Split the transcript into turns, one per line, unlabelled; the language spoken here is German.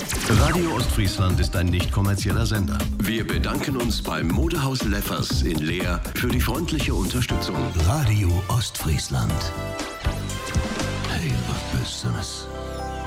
Radio Ostfriesland ist ein nicht kommerzieller Sender.
Wir bedanken uns beim Modehaus Leffers in Leer für die freundliche Unterstützung.
Radio Ostfriesland. Hey, was Besseres.